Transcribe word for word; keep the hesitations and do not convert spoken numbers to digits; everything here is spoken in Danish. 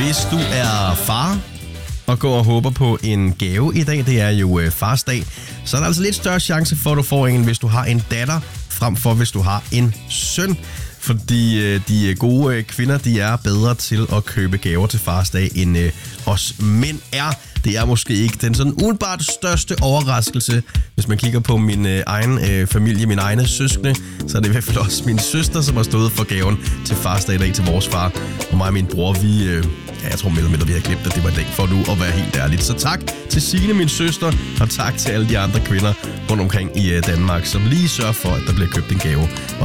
Hvis du er far og går og håber på en gave i dag, det er jo øh, fars dag, så er der altså lidt større chance for, at du får en, hvis du har en datter, frem for hvis du har en søn. Fordi øh, de gode øh, kvinder, de er bedre til at købe gaver til fars dag, end øh, os mænd er. Det er måske ikke den sådan umiddelbart største overraskelse. Hvis man kigger på min øh, egen øh, familie, mine egne søskende, så er det i hvert fald også min søster, som har stået for gaven til fars dag i dag til vores far. Og mig og min bror, vi... Øh, ja, jeg tror mere eller mindre, vi har glemt, at det var en dag for nu at være helt ærligt. Så tak til Signe, min søster, og tak til alle de andre kvinder rundt omkring i øh, Danmark, som lige sørger for, at der bliver købt en gave.